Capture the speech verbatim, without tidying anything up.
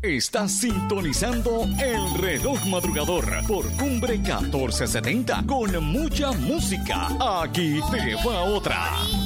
Estás sintonizando el reloj madrugador por Cumbre catorce setenta con mucha música. Aquí te va otra.